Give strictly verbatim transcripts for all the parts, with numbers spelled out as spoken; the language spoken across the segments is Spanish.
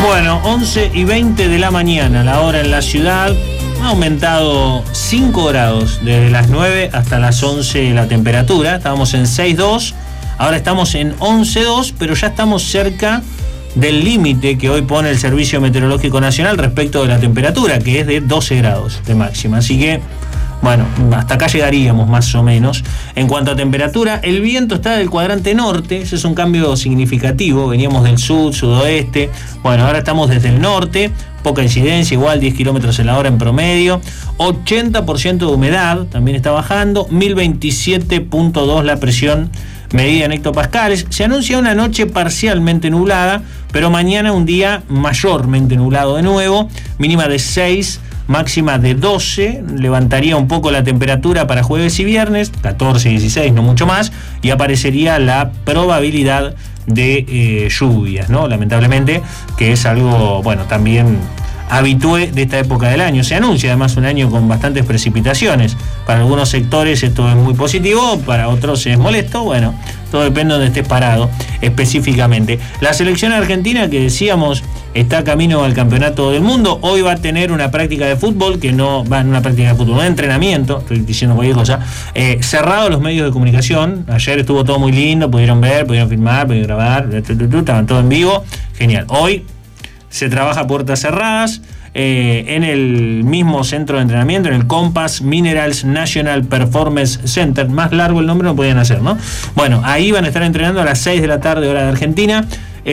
Bueno, once y veinte de la mañana, la hora en la ciudad. Ha aumentado cinco grados desde las nueve hasta las once la temperatura. Estábamos en seis coma dos, ahora estamos en once coma dos, pero ya estamos cerca del límite que hoy pone el Servicio Meteorológico Nacional respecto de la temperatura, que es de doce grados de máxima. Así que, bueno, hasta acá llegaríamos más o menos. En cuanto a temperatura, el viento está del cuadrante norte, ese es un cambio significativo. Veníamos del sur, sudoeste, bueno, ahora estamos desde el norte, poca incidencia, igual diez kilómetros en la hora en promedio, ochenta por ciento de humedad, también está bajando, mil veintisiete punto dos la presión medida en hectopascales. Se anuncia una noche parcialmente nublada, pero mañana un día mayormente nublado de nuevo, mínima de seis, máxima de doce, levantaría un poco la temperatura para jueves y viernes, catorce, dieciséis, no mucho más, y aparecería la probabilidad de eh, lluvias, ¿no? Lamentablemente, que es algo, bueno, también habitué de esta época del año. Se anuncia además un año con bastantes precipitaciones. Para algunos sectores esto es muy positivo, para otros es molesto. Bueno, todo depende de donde estés parado específicamente. La selección argentina, que decíamos está camino al campeonato del mundo, hoy va a tener una práctica de fútbol, que no va en una práctica de fútbol, un entrenamiento, estoy diciendo cualquier cosa, eh, cerrado a los medios de comunicación. Ayer estuvo todo muy lindo, pudieron ver, pudieron filmar, pudieron grabar, estaban todo en vivo, genial. Hoy se trabaja a puertas cerradas, eh, en el mismo centro de entrenamiento, en el Compass Minerals National Performance Center. Más largo el nombre no podían hacer, ¿no? Bueno, ahí van a estar entrenando a las seis de la tarde, hora de Argentina.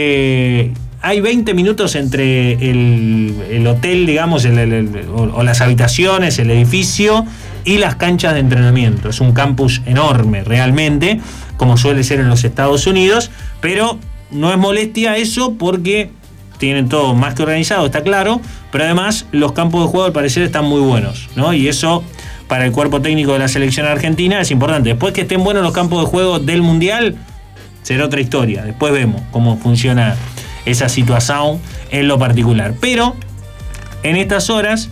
Eh, hay veinte minutos entre el, el hotel, digamos, el, el, el, o, o las habitaciones, el edificio y las canchas de entrenamiento. Es un campus enorme, realmente, como suele ser en los Estados Unidos, pero no es molestia eso porque tienen todo más que organizado, está claro, pero además los campos de juego al parecer están muy buenos, ¿no? Y eso para el cuerpo técnico de la selección argentina es importante. Después que estén buenos los campos de juego del Mundial, será otra historia. Después vemos cómo funciona esa situación en lo particular. Pero en estas horas,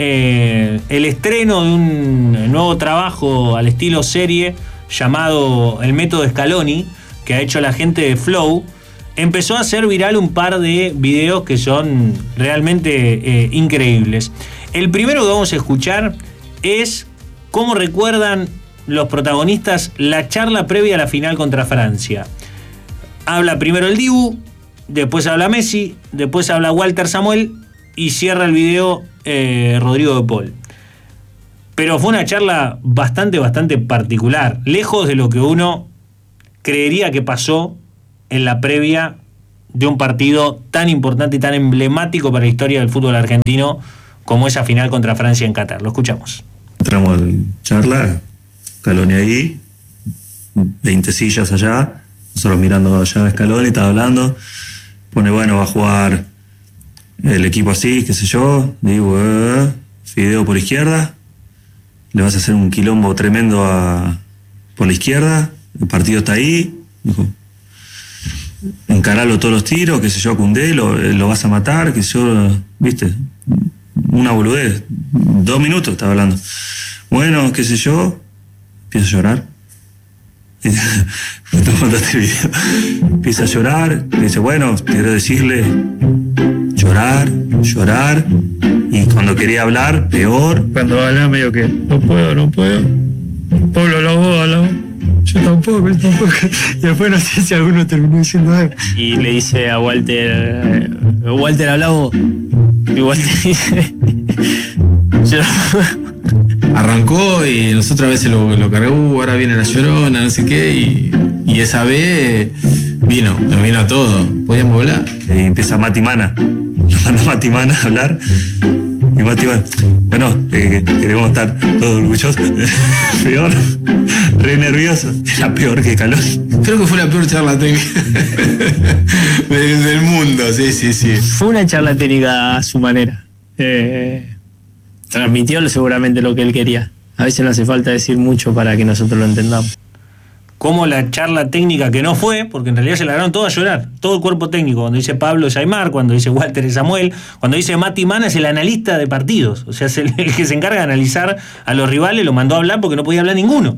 eh, el estreno de un nuevo trabajo al estilo serie llamado El Método Scaloni, que ha hecho la gente de Flow, empezó a hacer viral un par de videos que son realmente eh, increíbles. El primero que vamos a escuchar es cómo recuerdan los protagonistas la charla previa a la final contra Francia. Habla primero el Dibu, después habla Messi, después habla Walter Samuel y cierra el video eh, Rodrigo de Paul. Pero fue una charla bastante, bastante particular, lejos de lo que uno creería que pasó en la previa de un partido tan importante y tan emblemático para la historia del fútbol argentino como esa final contra Francia en Qatar. Lo escuchamos. Entramos en charla, Scaloni ahí, veinte sillas allá, nosotros mirando allá a Scaloni, estaba hablando, pone, bueno, va a jugar el equipo así, qué sé yo, digo, eh, Fideo por izquierda, le vas a hacer un quilombo tremendo a, por la izquierda, el partido está ahí, dijo, encaralo todos los tiros, qué sé yo, Koundé, lo, lo vas a matar, qué sé yo, viste, una boludez, dos minutos estaba hablando. Bueno, qué sé yo, empiezo a llorar. Me mandaste el video. Empieza a llorar, me dice, bueno, quiero decirle, llorar, llorar, y cuando quería hablar, peor. Cuando hablaba medio que, no puedo, no puedo. Pablo, la voz, la voz. Yo tampoco, yo tampoco. Y después no sé si alguno terminó diciendo algo. Y le dice a Walter, Walter, habla vos. Y Walter dice, yo... Arrancó y nosotros a veces lo, lo cargó, uh, ahora viene la llorona, no sé qué, y, y esa vez vino, nos vino a todo, podíamos hablar. Y empieza Mati Mana, lo manda Mati Mana a hablar. Y Mati Mana, bueno, eh, queremos estar todos orgullosos. Peor, re nervioso, era peor que calor. Creo que fue la peor charla técnica del, del mundo, sí, sí, sí. Fue una charla técnica a su manera. Eh, transmitió seguramente lo que él quería. A veces no hace falta decir mucho para que nosotros lo entendamos. Como la charla técnica que no fue, porque en realidad se largaron todos a llorar, todo el cuerpo técnico. Cuando dice Pablo es Aymar, cuando dice Walter es Samuel, cuando dice Mati Mana es el analista de partidos, o sea, es el, el que se encarga de analizar a los rivales, lo mandó a hablar porque no podía hablar ninguno.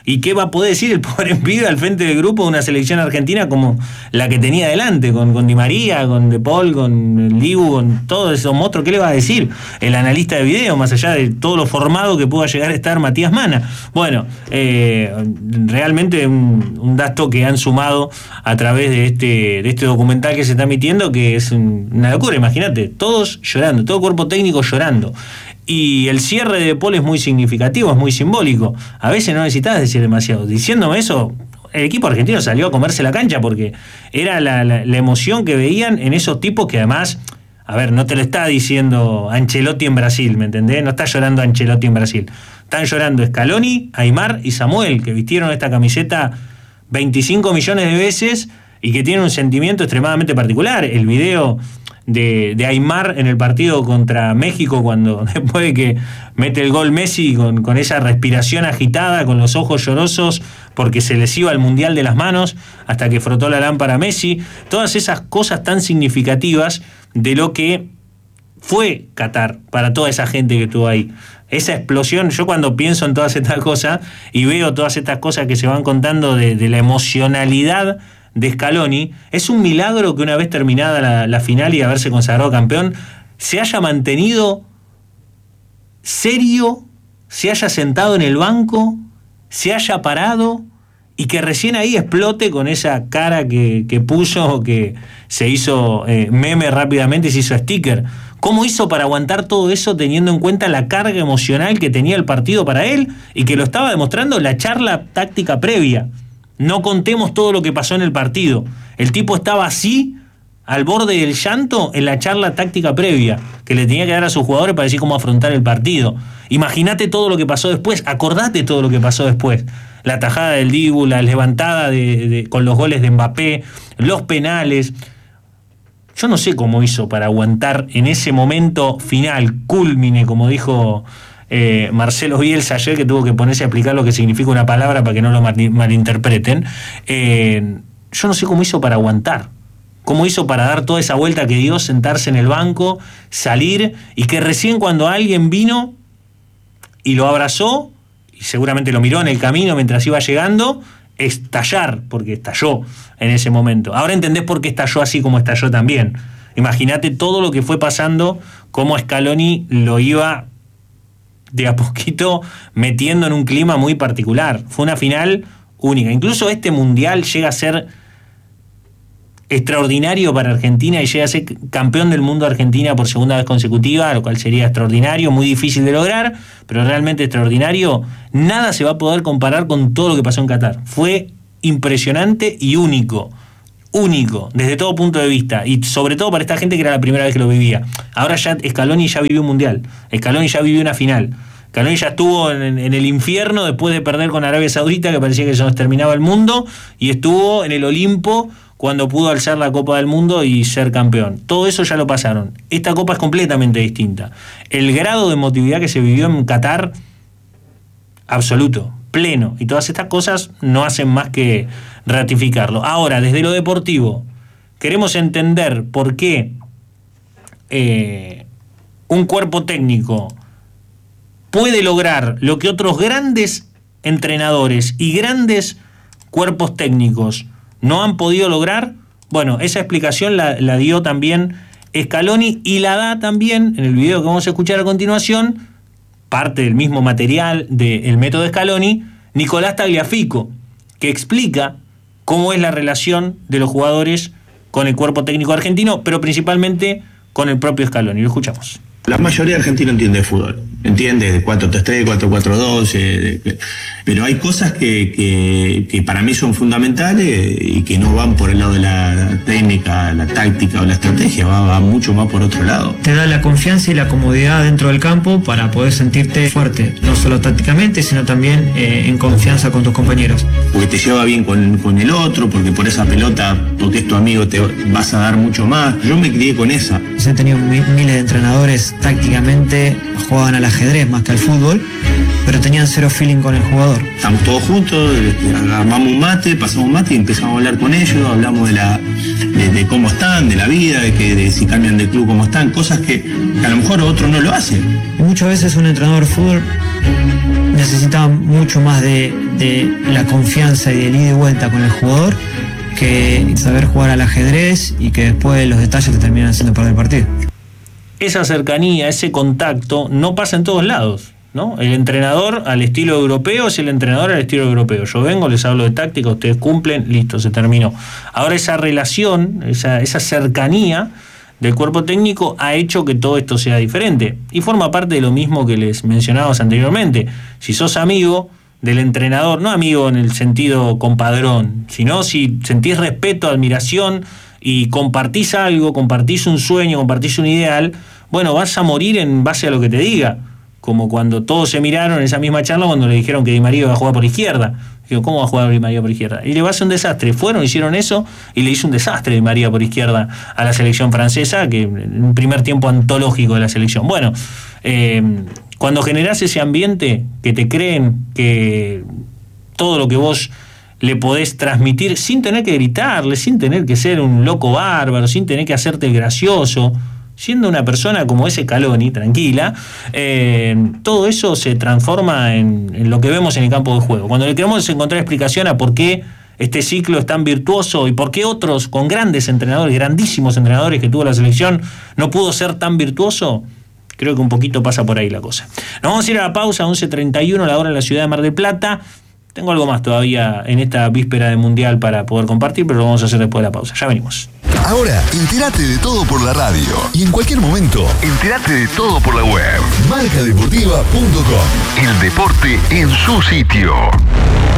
¿Y qué va a poder decir el pobre pibe al frente del grupo de una selección argentina como la que tenía delante, con, con Di María, con De Paul, con el Dibu, con todos esos monstruos? ¿Qué le va a decir el analista de video, más allá de todo lo formado que pueda llegar a estar Matías Mana? Bueno, eh, realmente un, un dato que han sumado a través de este, de este documental que se está emitiendo, que es una locura. Imagínate, todos llorando, todo cuerpo técnico llorando. Y el cierre de De Paul es muy significativo, es muy simbólico. A veces no necesitas decir demasiado. Diciéndome eso, el equipo argentino salió a comerse la cancha porque era la, la, la emoción que veían en esos tipos que además, a ver, no te lo está diciendo Ancelotti en Brasil, ¿me entendés? No está llorando Ancelotti en Brasil. Están llorando Scaloni, Aimar y Samuel, que vistieron esta camiseta veinticinco millones de veces y que tienen un sentimiento extremadamente particular. El video de, de Aimar en el partido contra México, cuando después de que mete el gol Messi con, con esa respiración agitada, con los ojos llorosos porque se les iba el Mundial de las manos hasta que frotó la lámpara Messi. Todas esas cosas tan significativas de lo que fue Qatar para toda esa gente que estuvo ahí. Esa explosión, yo cuando pienso en todas estas cosas y veo todas estas cosas que se van contando de, de la emocionalidad de Scaloni, es un milagro que una vez terminada la, la final y haberse consagrado campeón, se haya mantenido serio, se haya sentado en el banco, se haya parado y que recién ahí explote con esa cara que, que puso, que se hizo eh, meme rápidamente y se hizo sticker. ¿Cómo hizo para aguantar todo eso teniendo en cuenta la carga emocional que tenía el partido para él y que lo estaba demostrando en la charla táctica previa? No contemos todo lo que pasó en el partido. El tipo estaba así, al borde del llanto, en la charla táctica previa que le tenía que dar a sus jugadores para decir cómo afrontar el partido. Imagínate todo lo que pasó después, acordate todo lo que pasó después. La tajada del Dibu, la levantada de, de, con los goles de Mbappé, los penales. Yo no sé cómo hizo para aguantar en ese momento final, cúlmine, como dijo eh, Marcelo Bielsa ayer, que tuvo que ponerse a explicar lo que significa una palabra para que no lo mal, malinterpreten. Eh, yo no sé cómo hizo para aguantar. Cómo hizo para dar toda esa vuelta que dio, sentarse en el banco, salir, y que recién cuando alguien vino y lo abrazó, y seguramente lo miró en el camino mientras iba llegando, estallar, porque estalló en ese momento. Ahora entendés por qué estalló así como estalló también. Imagínate todo lo que fue pasando, cómo Scaloni lo iba de a poquito metiendo en un clima muy particular. Fue una final única. Incluso este mundial llega a ser extraordinario para Argentina y llega a ser campeón del mundo Argentina por segunda vez consecutiva, lo cual sería extraordinario, muy difícil de lograr, pero realmente extraordinario. Nada se va a poder comparar con todo lo que pasó en Qatar. Fue impresionante y único, único, desde todo punto de vista, y sobre todo para esta gente que era la primera vez que lo vivía. Ahora ya Scaloni ya vivió un mundial, Scaloni ya vivió una final, Scaloni ya estuvo en, en el infierno después de perder con Arabia Saudita, que parecía que se nos terminaba el mundo, y estuvo en el Olimpo cuando pudo alzar la Copa del Mundo y ser campeón. Todo eso ya lo pasaron. Esta Copa es completamente distinta. El grado de emotividad que se vivió en Qatar, absoluto, pleno. Y todas estas cosas no hacen más que ratificarlo. Ahora, desde lo deportivo, queremos entender por qué eh, un cuerpo técnico puede lograr lo que otros grandes entrenadores y grandes cuerpos técnicos no han podido lograr. Bueno, esa explicación la, la dio también Scaloni y la da también en el video que vamos a escuchar a continuación, parte del mismo material del método Scaloni, Nicolás Tagliafico, que explica cómo es la relación de los jugadores con el cuerpo técnico argentino, pero principalmente con el propio Scaloni. Lo escuchamos. La mayoría de argentinos entiende de fútbol, entiende de cuatro tres tres, cuatro cuatro dos, eh, de, pero hay cosas que, que, que para mí son fundamentales y que no van por el lado de la técnica, la táctica o la estrategia, va, va mucho más por otro lado. Te da la confianza y la comodidad dentro del campo para poder sentirte fuerte, no solo tácticamente, sino también eh, en confianza con tus compañeros. Porque te lleva bien con, con el otro, porque por esa pelota, porque es tu amigo, te vas a dar mucho más. Yo me crié con esa. He tenido miles de entrenadores, tácticamente jugaban al ajedrez más que al fútbol, pero tenían cero feeling con el jugador. Estamos todos juntos, armamos un mate, pasamos un mate y empezamos a hablar con ellos, hablamos de la de, de cómo están, de la vida, de que de si cambian de club cómo están, cosas que, que a lo mejor otros no lo hacen. Y muchas veces un entrenador de fútbol necesitaba mucho más de, de la confianza y del ida y vuelta con el jugador que saber jugar al ajedrez y que después los detalles te terminan haciendo perder el partido. Esa cercanía, ese contacto, no pasa en todos lados, ¿no? El entrenador al estilo europeo es el entrenador al estilo europeo. Yo vengo, les hablo de táctica, ustedes cumplen, listo, se terminó. Ahora esa relación, esa, esa cercanía del cuerpo técnico ha hecho que todo esto sea diferente. Y forma parte de lo mismo que les mencionábamos anteriormente. Si sos amigo del entrenador, no amigo en el sentido compadrón, sino si sentís respeto, admiración y compartís algo, compartís un sueño, compartís un ideal, bueno, vas a morir en base a lo que te diga. Como cuando todos se miraron en esa misma charla cuando le dijeron que Di María iba a jugar por izquierda. Digo, ¿cómo va a jugar Di María por izquierda? Y le va a hacer un desastre. Fueron, hicieron eso y le hizo un desastre Di María por izquierda a la selección francesa, que en un primer tiempo antológico de la selección. Bueno, eh, cuando generás ese ambiente que te creen que todo lo que vos le podés transmitir sin tener que gritarle, sin tener que ser un loco bárbaro, sin tener que hacerte el gracioso, siendo una persona como ese Scaloni, tranquila, eh, todo eso se transforma en, en lo que vemos en el campo de juego. Cuando le queremos encontrar explicación a por qué este ciclo es tan virtuoso y por qué otros con grandes entrenadores, grandísimos entrenadores que tuvo la selección, no pudo ser tan virtuoso, creo que un poquito pasa por ahí la cosa. Nos vamos a ir a la pausa, once treinta y uno, la hora en la ciudad de Mar del Plata. Tengo algo más todavía en esta víspera de Mundial para poder compartir, pero lo vamos a hacer después de la pausa. Ya venimos. Ahora, entérate de todo por la radio. Y en cualquier momento, entérate de todo por la web. marca deportiva punto com. El deporte en su sitio.